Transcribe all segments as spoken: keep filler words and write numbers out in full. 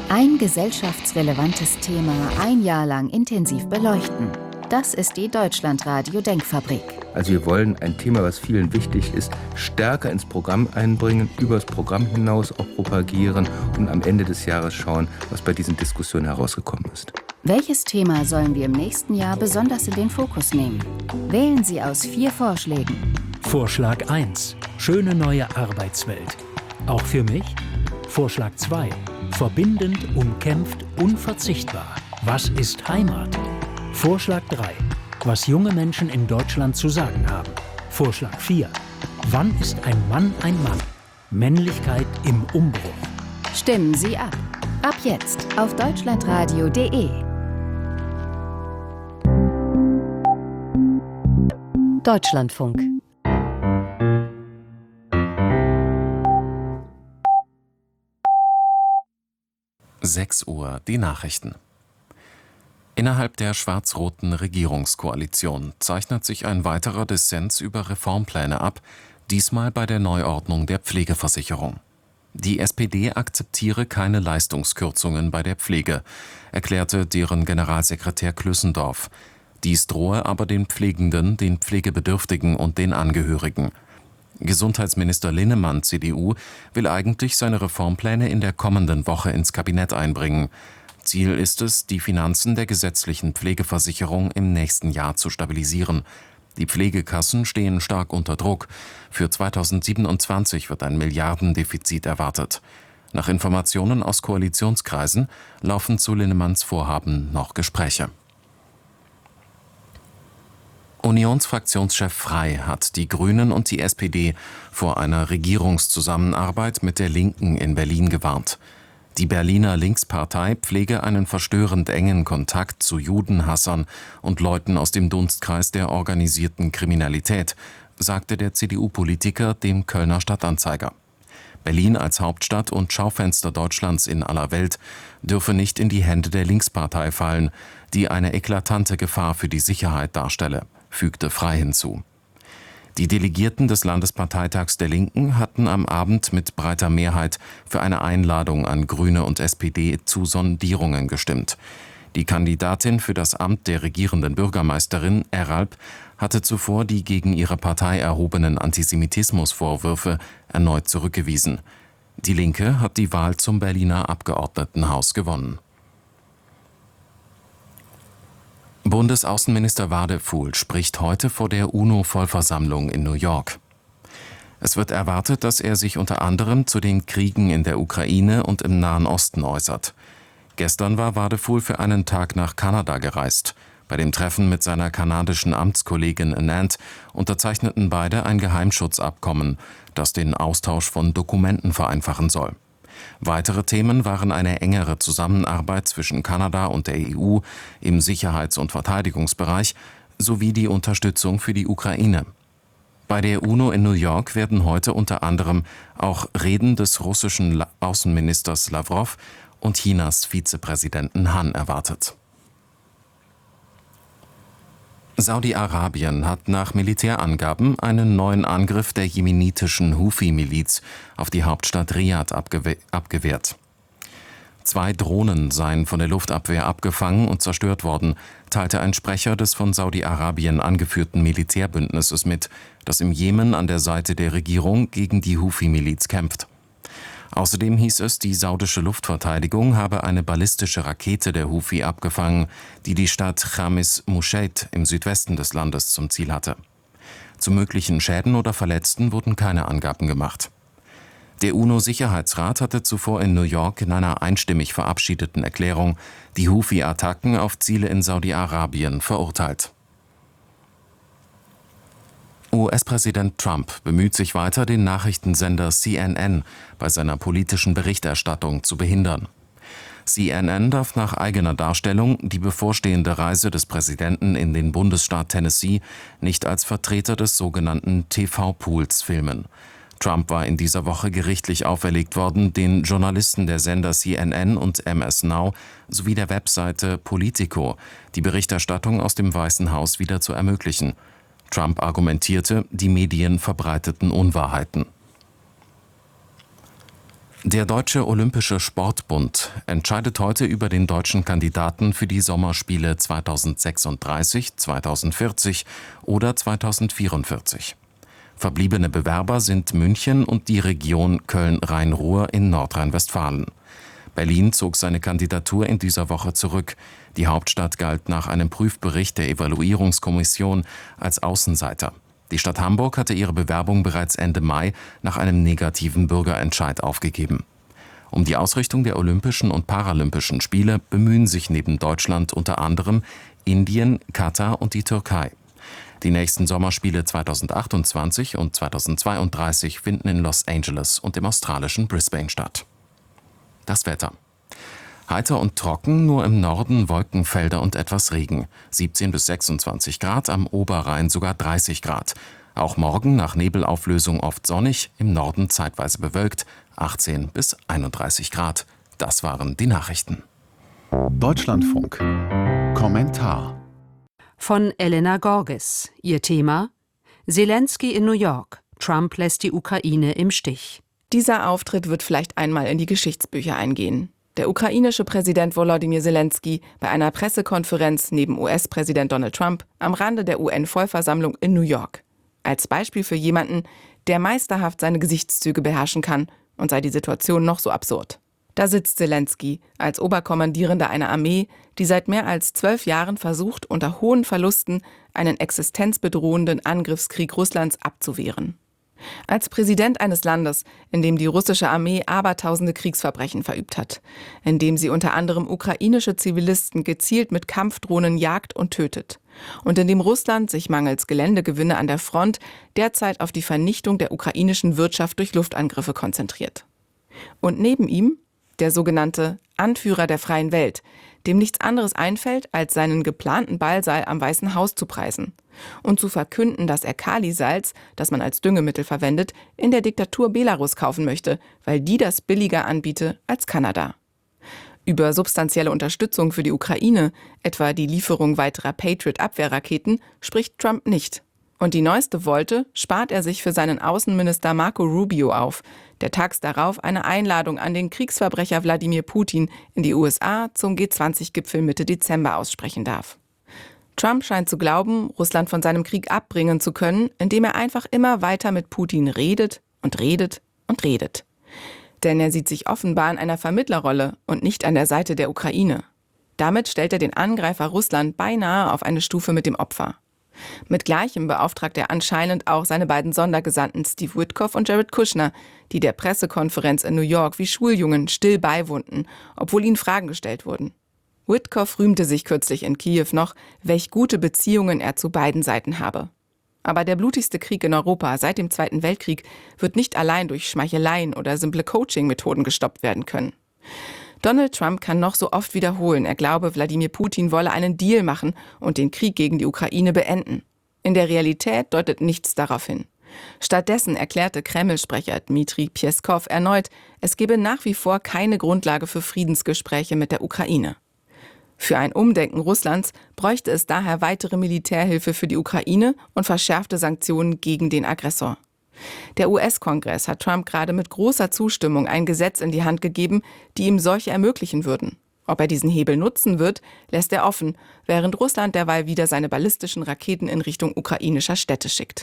Ein gesellschaftsrelevantes Thema ein Jahr lang intensiv beleuchten. Das ist die Deutschlandradio-Denkfabrik. Also wir wollen ein Thema, was vielen wichtig ist, stärker ins Programm einbringen, über das Programm hinaus auch propagieren und am Ende des Jahres schauen, was bei diesen Diskussionen herausgekommen ist. Welches Thema sollen wir im nächsten Jahr besonders in den Fokus nehmen? Wählen Sie aus vier Vorschlägen. Vorschlag eins. Schöne neue Arbeitswelt. Auch für mich? Vorschlag zwei. Verbindend, umkämpft, unverzichtbar. Was ist Heimat? Vorschlag drei. Was junge Menschen in Deutschland zu sagen haben. Vorschlag vier. Wann ist ein Mann ein Mann? Männlichkeit im Umbruch. Stimmen Sie ab. Ab jetzt auf deutschlandradio punkt de. Deutschlandfunk. sechs Uhr, die Nachrichten. Innerhalb der schwarz-roten Regierungskoalition zeichnet sich ein weiterer Dissens über Reformpläne ab, diesmal bei der Neuordnung der Pflegeversicherung. Die S P D akzeptiere keine Leistungskürzungen bei der Pflege, erklärte deren Generalsekretär Klüssendorf. Dies drohe aber den Pflegenden, den Pflegebedürftigen und den Angehörigen. Gesundheitsminister Linnemann, C D U, will eigentlich seine Reformpläne in der kommenden Woche ins Kabinett einbringen. Ziel ist es, die Finanzen der gesetzlichen Pflegeversicherung im nächsten Jahr zu stabilisieren. Die Pflegekassen stehen stark unter Druck. Für zweitausendsiebenundzwanzig wird ein Milliardendefizit erwartet. Nach Informationen aus Koalitionskreisen laufen zu Linnemanns Vorhaben noch Gespräche. Unionsfraktionschef Frey hat die Grünen und die S P D vor einer Regierungszusammenarbeit mit der Linken in Berlin gewarnt. Die Berliner Linkspartei pflege einen verstörend engen Kontakt zu Judenhassern und Leuten aus dem Dunstkreis der organisierten Kriminalität, sagte der C D U-Politiker dem Kölner Stadtanzeiger. Berlin als Hauptstadt und Schaufenster Deutschlands in aller Welt dürfe nicht in die Hände der Linkspartei fallen, die eine eklatante Gefahr für die Sicherheit darstelle, fügte Frey hinzu. Die Delegierten des Landesparteitags der Linken hatten am Abend mit breiter Mehrheit für eine Einladung an Grüne und S P D zu Sondierungen gestimmt. Die Kandidatin für das Amt der regierenden Bürgermeisterin, Eralp, hatte zuvor die gegen ihre Partei erhobenen Antisemitismusvorwürfe erneut zurückgewiesen. Die Linke hat die Wahl zum Berliner Abgeordnetenhaus gewonnen. Bundesaußenminister Wadefuhl spricht heute vor der UNO-Vollversammlung in New York. Es wird erwartet, dass er sich unter anderem zu den Kriegen in der Ukraine und im Nahen Osten äußert. Gestern war Wadefuhl für einen Tag nach Kanada gereist. Bei dem Treffen mit seiner kanadischen Amtskollegin Anand unterzeichneten beide ein Geheimschutzabkommen, das den Austausch von Dokumenten vereinfachen soll. Weitere Themen waren eine engere Zusammenarbeit zwischen Kanada und der E U im Sicherheits- und Verteidigungsbereich sowie die Unterstützung für die Ukraine. Bei der UNO in New York werden heute unter anderem auch Reden des russischen Außenministers Lawrow und Chinas Vizepräsidenten Han erwartet. Saudi-Arabien hat nach Militärangaben einen neuen Angriff der jemenitischen Houthi-Miliz auf die Hauptstadt Riad abgewe- abgewehrt. Zwei Drohnen seien von der Luftabwehr abgefangen und zerstört worden, teilte ein Sprecher des von Saudi-Arabien angeführten Militärbündnisses mit, das im Jemen an der Seite der Regierung gegen die Houthi-Miliz kämpft. Außerdem hieß es, die saudische Luftverteidigung habe eine ballistische Rakete der Houthi abgefangen, die die Stadt Khamis Musheit im Südwesten des Landes zum Ziel hatte. Zu möglichen Schäden oder Verletzten wurden keine Angaben gemacht. Der UNO-Sicherheitsrat hatte zuvor in New York in einer einstimmig verabschiedeten Erklärung die Houthi-Attacken auf Ziele in Saudi-Arabien verurteilt. U S-Präsident Trump bemüht sich weiter, den Nachrichtensender C N N bei seiner politischen Berichterstattung zu behindern. C N N darf nach eigener Darstellung die bevorstehende Reise des Präsidenten in den Bundesstaat Tennessee nicht als Vertreter des sogenannten T V-Pools filmen. Trump war in dieser Woche gerichtlich auferlegt worden, den Journalisten der Sender C N N und M S Now sowie der Webseite Politico die Berichterstattung aus dem Weißen Haus wieder zu ermöglichen. Trump argumentierte, die Medien verbreiteten Unwahrheiten. Der Deutsche Olympische Sportbund entscheidet heute über den deutschen Kandidaten für die Sommerspiele zweitausendsechsunddreißig, zweitausendvierzig oder zweitausendvierundvierzig. Verbliebene Bewerber sind München und die Region Köln-Rhein-Ruhr in Nordrhein-Westfalen. Berlin zog seine Kandidatur in dieser Woche zurück. Die Hauptstadt galt nach einem Prüfbericht der Evaluierungskommission als Außenseiter. Die Stadt Hamburg hatte ihre Bewerbung bereits Ende Mai nach einem negativen Bürgerentscheid aufgegeben. Um die Ausrichtung der Olympischen und Paralympischen Spiele bemühen sich neben Deutschland unter anderem Indien, Katar und die Türkei. Die nächsten Sommerspiele zweitausendachtundzwanzig und zweitausendzweiunddreißig finden in Los Angeles und im australischen Brisbane statt. Das Wetter. Heiter und trocken, nur im Norden Wolkenfelder und etwas Regen. siebzehn bis sechsundzwanzig Grad, am Oberrhein sogar dreißig Grad. Auch morgen nach Nebelauflösung oft sonnig, im Norden zeitweise bewölkt, achtzehn bis einunddreißig Grad. Das waren die Nachrichten. Deutschlandfunk. Kommentar von Elena Gorges. Ihr Thema: Selenskyj in New York. Trump lässt die Ukraine im Stich. Dieser Auftritt wird vielleicht einmal in die Geschichtsbücher eingehen. Der ukrainische Präsident Volodymyr Selenskyj bei einer Pressekonferenz neben U S-Präsident Donald Trump am Rande der U N-Vollversammlung in New York. Als Beispiel für jemanden, der meisterhaft seine Gesichtszüge beherrschen kann, und sei die Situation noch so absurd. Da sitzt Selenskyj als Oberkommandierender einer Armee, die seit mehr als zwölf Jahren versucht, unter hohen Verlusten einen existenzbedrohenden Angriffskrieg Russlands abzuwehren. Als Präsident eines Landes, in dem die russische Armee abertausende Kriegsverbrechen verübt hat, in dem sie unter anderem ukrainische Zivilisten gezielt mit Kampfdrohnen jagt und tötet und in dem Russland sich mangels Geländegewinne an der Front derzeit auf die Vernichtung der ukrainischen Wirtschaft durch Luftangriffe konzentriert. Und neben ihm der sogenannte Anführer der freien Welt, dem nichts anderes einfällt, als seinen geplanten Ballsaal am Weißen Haus zu preisen und zu verkünden, dass er Kalisalz, das man als Düngemittel verwendet, in der Diktatur Belarus kaufen möchte, weil die das billiger anbiete als Kanada. Über substanzielle Unterstützung für die Ukraine, etwa die Lieferung weiterer Patriot-Abwehrraketen, spricht Trump nicht. Und die neueste Wolte spart er sich für seinen Außenminister Marco Rubio auf, der tags darauf eine Einladung an den Kriegsverbrecher Wladimir Putin in die U S A zum G zwanzig Gipfel Mitte Dezember aussprechen darf. Trump scheint zu glauben, Russland von seinem Krieg abbringen zu können, indem er einfach immer weiter mit Putin redet und redet und redet. Denn er sieht sich offenbar in einer Vermittlerrolle und nicht an der Seite der Ukraine. Damit stellt er den Angreifer Russland beinahe auf eine Stufe mit dem Opfer. Mit Gleichem beauftragt er anscheinend auch seine beiden Sondergesandten Steve Witkoff und Jared Kushner, die der Pressekonferenz in New York wie Schuljungen still beiwohnten, obwohl ihnen Fragen gestellt wurden. Witkoff rühmte sich kürzlich in Kiew noch, welch gute Beziehungen er zu beiden Seiten habe. Aber der blutigste Krieg in Europa seit dem Zweiten Weltkrieg wird nicht allein durch Schmeicheleien oder simple Coaching-Methoden gestoppt werden können. Donald Trump kann noch so oft wiederholen, er glaube, Wladimir Putin wolle einen Deal machen und den Krieg gegen die Ukraine beenden. In der Realität deutet nichts darauf hin. Stattdessen erklärte Kreml-Sprecher Dmitri Pjeskow erneut, es gebe nach wie vor keine Grundlage für Friedensgespräche mit der Ukraine. Für ein Umdenken Russlands bräuchte es daher weitere Militärhilfe für die Ukraine und verschärfte Sanktionen gegen den Aggressor. Der U S-Kongress hat Trump gerade mit großer Zustimmung ein Gesetz in die Hand gegeben, die ihm solche ermöglichen würden. Ob er diesen Hebel nutzen wird, lässt er offen, während Russland derweil wieder seine ballistischen Raketen in Richtung ukrainischer Städte schickt.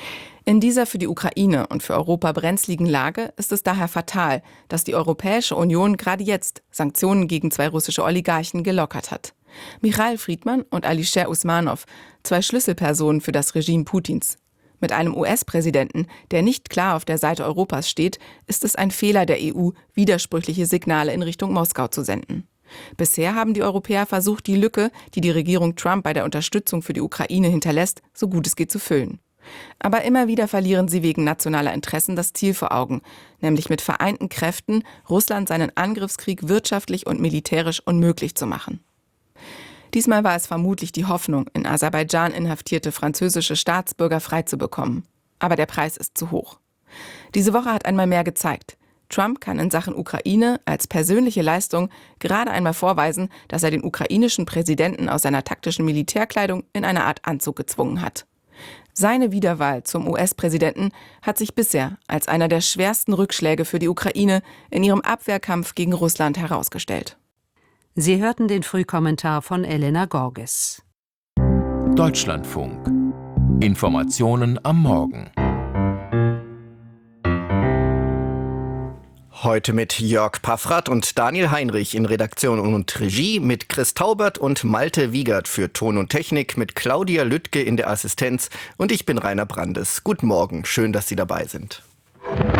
In dieser für die Ukraine und für Europa brenzligen Lage ist es daher fatal, dass die Europäische Union gerade jetzt Sanktionen gegen zwei russische Oligarchen gelockert hat. Michail Friedman und Alisher Usmanov, zwei Schlüsselpersonen für das Regime Putins. Mit einem U S-Präsidenten, der nicht klar auf der Seite Europas steht, ist es ein Fehler der E U, widersprüchliche Signale in Richtung Moskau zu senden. Bisher haben die Europäer versucht, die Lücke, die die Regierung Trump bei der Unterstützung für die Ukraine hinterlässt, so gut es geht zu füllen. Aber immer wieder verlieren sie wegen nationaler Interessen das Ziel vor Augen, nämlich mit vereinten Kräften Russland seinen Angriffskrieg wirtschaftlich und militärisch unmöglich zu machen. Diesmal war es vermutlich die Hoffnung, in Aserbaidschan inhaftierte französische Staatsbürger freizubekommen. Aber der Preis ist zu hoch. Diese Woche hat einmal mehr gezeigt, Trump kann in Sachen Ukraine als persönliche Leistung gerade einmal vorweisen, dass er den ukrainischen Präsidenten aus seiner taktischen Militärkleidung in eine Art Anzug gezwungen hat. Seine Wiederwahl zum U S-Präsidenten hat sich bisher als einer der schwersten Rückschläge für die Ukraine in ihrem Abwehrkampf gegen Russland herausgestellt. Sie hörten den Frühkommentar von Elena Gorges. Deutschlandfunk. Informationen am Morgen. Heute mit Jörg Paffrath und Daniel Heinrich in Redaktion und Regie, mit Chris Taubert und Malte Wiegert für Ton und Technik, mit Claudia Lüttke in der Assistenz und ich bin Rainer Brandes. Guten Morgen, schön, dass Sie dabei sind.